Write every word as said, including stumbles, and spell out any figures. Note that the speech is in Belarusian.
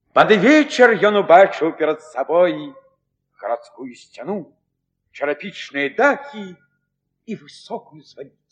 Пад вечар ён убачыў перад сабой гарадскую сцяну, чарапічныя дахі і высокую званіцу.